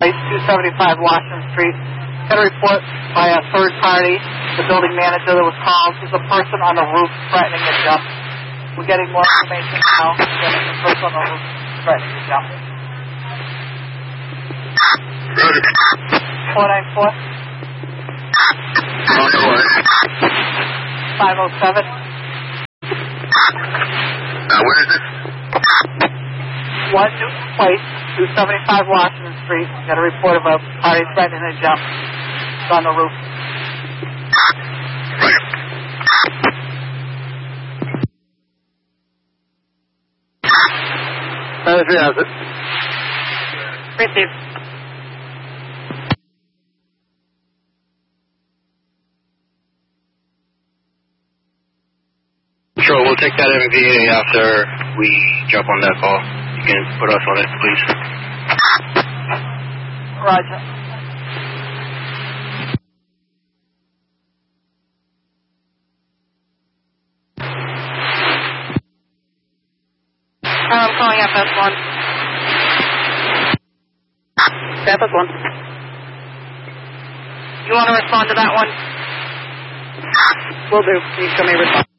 275 Washington Street. Got a report by a third party, the building manager that was called. There's a person on the roof threatening to jump. We're getting more information now. We're getting the person on the roof threatening to jump. 494. 507. Where is it? 1 Newton Place, 275 Washington Street. Got a report of a party threatening to jump. It's on the roof. Right. Has it. Received. Sure, we'll take that MVA after we jump on that call. You can put us on it, please. Roger. I'm calling FS1. FS1. You want to respond to that one? Will do. You show me a response.